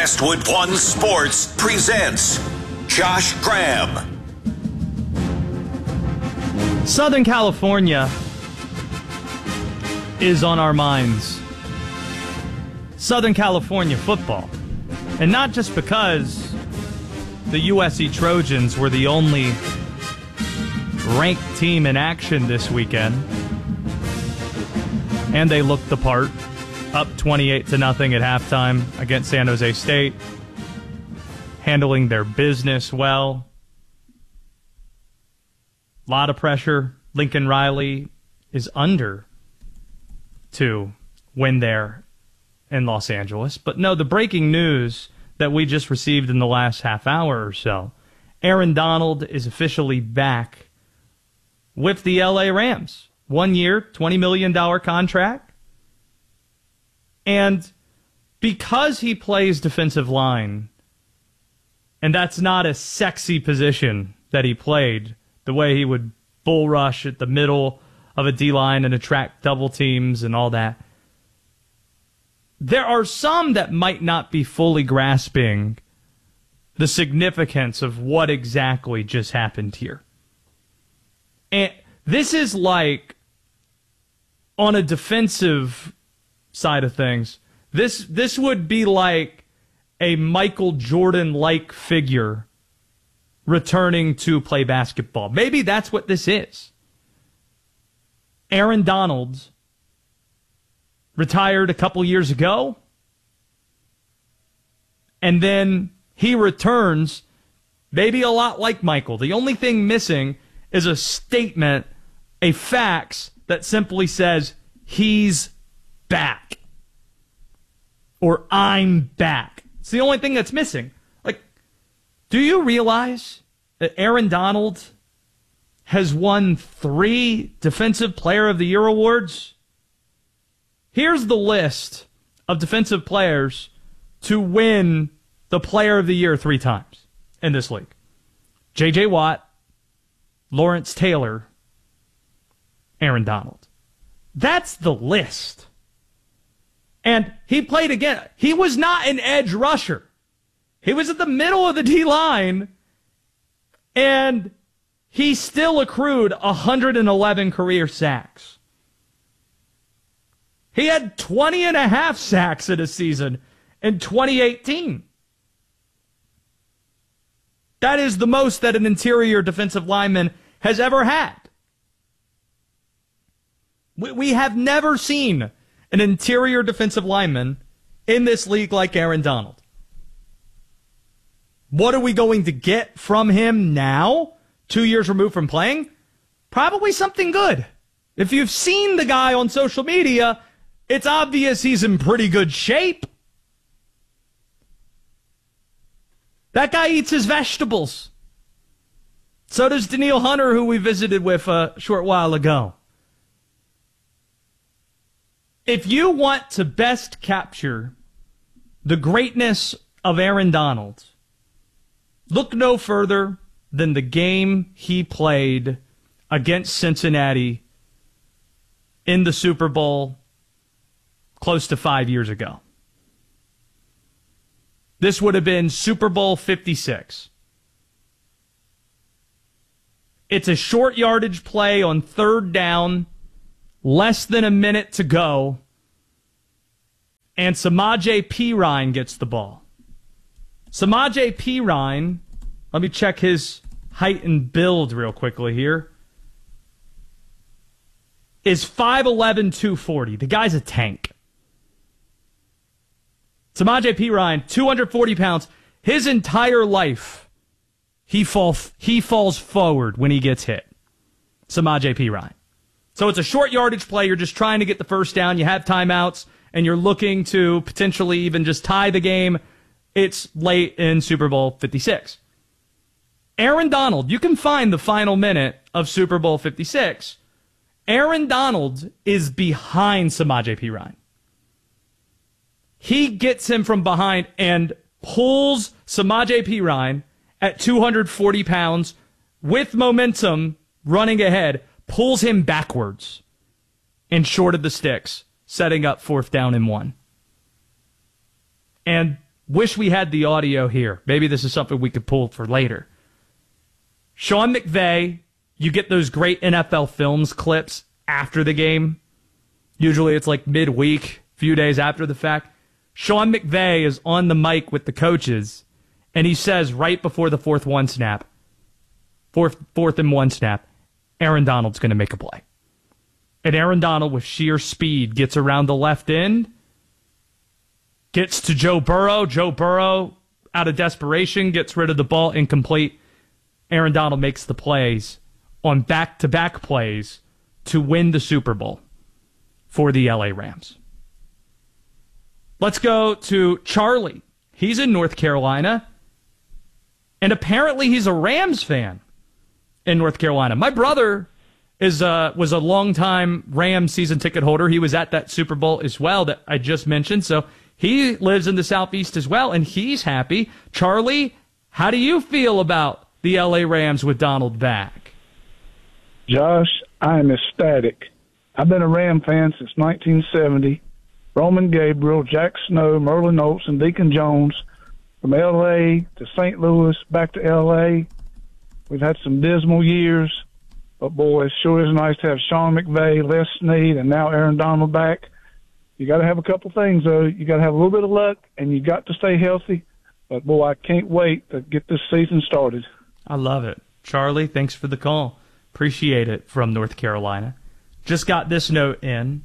Westwood One Sports presents Josh Graham. Southern California is on our minds. Southern California football. And not just because the USC Trojans were the only ranked team in action this weekend. And they looked the part, up 28-0 at halftime against San Jose State, handling their business well. A lot of pressure. Lincoln Riley is under to win there in Los Angeles. But no, the breaking news that we just received in the last half hour or so, Aaron Donald is officially back with the LA Rams. 1 year, $20 million contract. And because he plays defensive line, and that's not a sexy position that he played, the way he would bull rush at the middle of a D-line and attract double teams and all that, there are some that might not be fully grasping the significance of what exactly just happened here. And this is like, on a defensive side of things, this would be like a Michael Jordan-like figure returning to play basketball. Maybe that's what this is. Aaron Donald retired a couple years ago, and then he returns maybe a lot like Michael. The only thing missing is a statement, a fax that simply says, he's back. Or I'm back. It's the only thing that's missing. Like, do you realize that Aaron Donald has won 3 Defensive Player of the Year awards? Here's the list of defensive players to win the Player of the Year 3 times in this league. J.J. Watt, Lawrence Taylor, Aaron Donald. That's the list. And he played again. He was not an edge rusher. He was at the middle of the D-line, and he still accrued 111 career sacks. He had 20 and a half sacks in a season in 2018. That is the most that an interior defensive lineman has ever had. We have never seen an interior defensive lineman in this league like Aaron Donald. What are we going to get from him now, 2 years removed from playing? Probably something good. If you've seen the guy on social media, it's obvious he's in pretty good shape. That guy eats his vegetables. So does Danielle Hunter, who we visited with a short while ago. If you want to best capture the greatness of Aaron Donald, look no further than the game he played against Cincinnati in the Super Bowl close to 5 years ago. This would have been Super Bowl 56. It's a short yardage play on 3rd down, less than a minute to go, and Samaje Perine gets the ball. Samaje Perine, let me check his height and build real quickly here, is 5'11", 240. The guy's a tank. Samaje Perine, 240 pounds. His entire life, he falls forward when he gets hit. Samaje Perine. So it's a short yardage play. You're just trying to get the first down. You have timeouts, and you're looking to potentially even just tie the game. It's late in Super Bowl 56. Aaron Donald, you can find the final minute of Super Bowl 56. Aaron Donald is behind Samaje Perine. He gets him from behind and pulls Samaje Perine at 240 pounds with momentum running ahead, pulls him backwards and short of the sticks, setting up 4th down and 1. And wish we had the audio here. Maybe this is something we could pull for later. Sean McVay, you get those great NFL Films clips after the game. Usually it's like midweek, few days after the fact. Sean McVay is on the mic with the coaches, and he says right before the fourth and one snap, Aaron Donald's going to make a play. And Aaron Donald, with sheer speed, gets around the left end, gets to Joe Burrow. Joe Burrow, out of desperation, gets rid of the ball, incomplete. Aaron Donald makes the plays on back-to-back plays to win the Super Bowl for the LA Rams. Let's go to Charlie. He's in North Carolina, and apparently he's a Rams fan in North Carolina. My brother was a longtime Rams season ticket holder. He was at that Super Bowl as well that I just mentioned, so he lives in the Southeast as well, and he's happy. Charlie, how do you feel about the LA Rams with Donald back? Josh, I am ecstatic. I've been a Ram fan since 1970. Roman Gabriel, Jack Snow, Merlin Oates, and Deacon Jones. From L.A. to St. Louis, back to L.A. We've had some dismal years, but boy, it sure is nice to have Sean McVay, Les Snead, and now Aaron Donald back. You got to have a couple things, though. You got to have a little bit of luck, and you got to stay healthy. But boy, I can't wait to get this season started. I love it. Charlie, thanks for the call. Appreciate it from North Carolina. Just got this note in.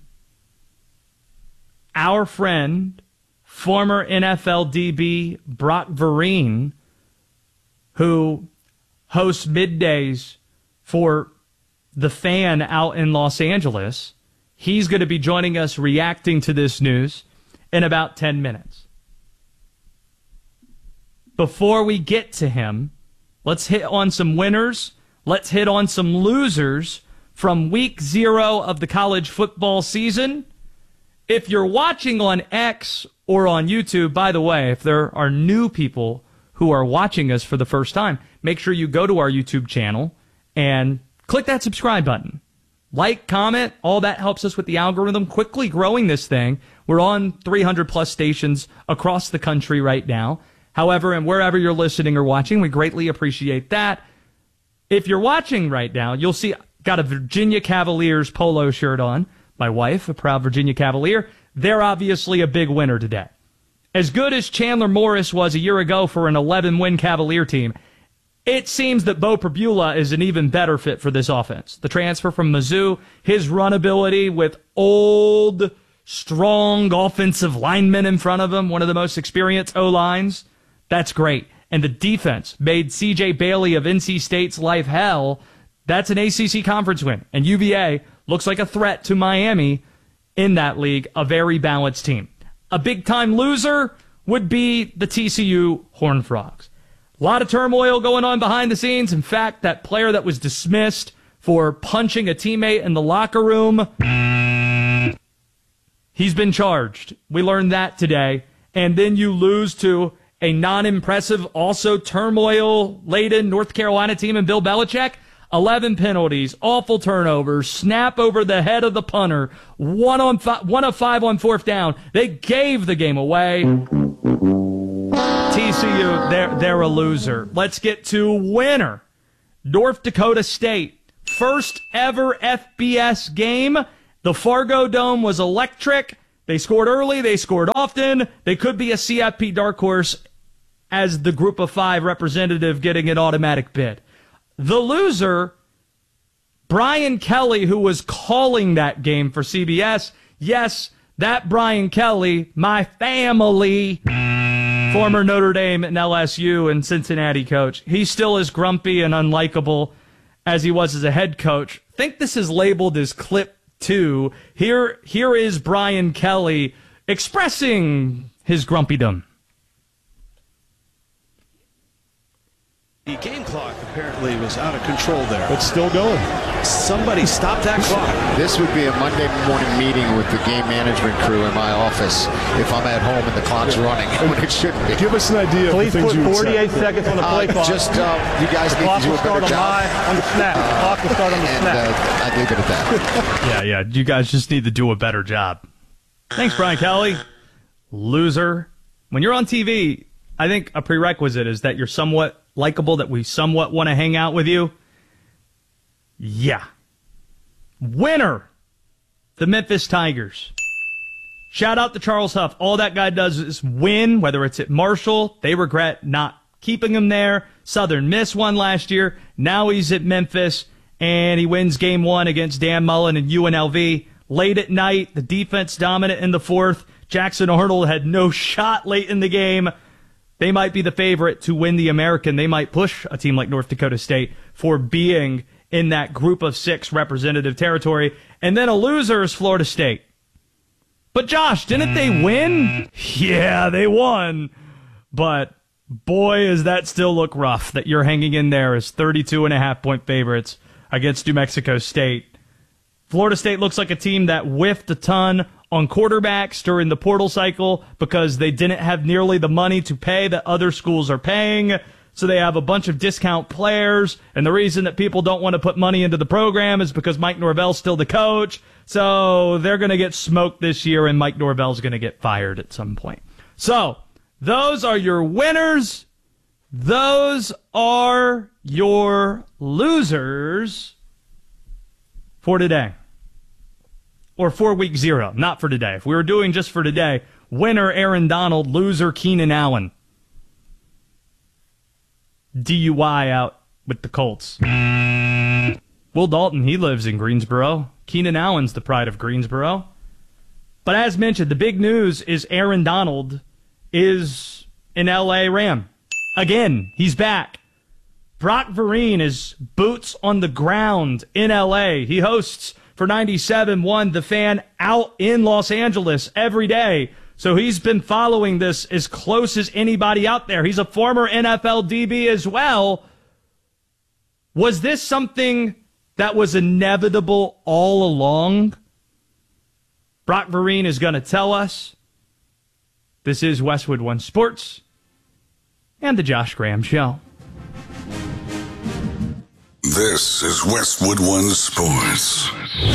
Our friend, former NFL DB Brock Vereen, who hosts middays for The Fan out in Los Angeles, he's going to be joining us reacting to this news in about 10 minutes. Before we get to him, let's hit on some winners. Let's hit on some losers from week 0 of the college football season. If you're watching on X or on YouTube, by the way, if there are new people who are watching us for the first time, make sure you go to our YouTube channel and click that subscribe button. Like, comment, all that helps us with the algorithm. Quickly growing this thing. We're on 300 plus stations across the country right now. However, and wherever you're listening or watching, we greatly appreciate that. If you're watching right now, you'll see got a Virginia Cavaliers polo shirt on. My wife, a proud Virginia Cavalier. They're obviously a big winner today. As good as Chandler Morris was a year ago for an 11-win Cavalier team, it seems that Bo Pribula is an even better fit for this offense. The transfer from Mizzou, his run ability with old, strong offensive linemen in front of him, one of the most experienced O-lines, that's great. And the defense made C.J. Bailey of NC State's life hell. That's an ACC conference win. And UVA looks like a threat to Miami in that league, a very balanced team. A big-time loser would be the TCU Horned Frogs. A lot of turmoil going on behind the scenes. In fact, that player that was dismissed for punching a teammate in the locker room, he's been charged. We learned that today. And then you lose to a non-impressive, also turmoil-laden North Carolina team and Bill Belichick. 11 penalties, awful turnovers, snap over the head of the punter, 1 of 5 on fourth down. They gave the game away. TCU, they're a loser. Let's get to winner. North Dakota State, first ever FBS game. The Fargo Dome was electric. They scored early, they scored often. They could be a CFP dark horse as the Group of 5 representative getting an automatic bid. The loser, Brian Kelly, who was calling that game for CBS. Yes, that Brian Kelly, my family, former Notre Dame and LSU and Cincinnati coach. He's still as grumpy and unlikable as he was as a head coach. I think this is labeled as clip 2. Here is Brian Kelly expressing his grumpydom. The game clock apparently was out of control there. It's still going. Somebody stop that clock. This would be a Monday morning meeting with the game management crew in my office if I'm at home and the clock's running when it shouldn't be. Give us an idea Please of the things put you 48 seconds on the play clock. Just, you guys the need clock to do will a better start job. on the snap. The clock will start on the snap. I'd leave it at that. Yeah, you guys just need to do a better job. Thanks, Brian Kelly. Loser. When you're on TV, I think a prerequisite is that you're somewhat likable, that we somewhat want to hang out with you. Yeah. Winner, the Memphis Tigers. Shout out to Charles Huff. All that guy does is win, whether it's at Marshall. They regret not keeping him there. Southern Miss won last year. Now he's at Memphis, and he wins game 1 against Dan Mullen and UNLV. Late at night, the defense dominant in the 4th. Jackson Arnold had no shot late in the game. They might be the favorite to win the American. They might push a team like North Dakota State for being in that group of 6 representative territory. And then a loser is Florida State. But Josh, didn't they win? Yeah, they won. But boy, does that still look rough that you're hanging in there as 32.5-point favorites against New Mexico State. Florida State looks like a team that whiffed a ton on quarterbacks during the portal cycle because they didn't have nearly the money to pay that other schools are paying. So they have a bunch of discount players, and the reason that people don't want to put money into the program is because Mike Norvell's still the coach. So they're going to get smoked this year, and Mike Norvell's going to get fired at some point. So those are your winners. Those are your losers for today. Or for week 0, not for today. If we were doing just for today, winner Aaron Donald, loser Keenan Allen. DUI out with the Colts. Will Dalton, he lives in Greensboro. Keenan Allen's the pride of Greensboro. But as mentioned, the big news is Aaron Donald is an L.A. Ram. Again, he's back. Brock Vereen is boots on the ground in L.A. He hosts for 97.1 The Fan out in Los Angeles every day. So he's been following this as close as anybody out there. He's a former NFL DB as well. Was this something that was inevitable all along? Brock Vereen is going to tell us. This is Westwood One Sports and the Josh Graham Show. This is Westwood One Sports.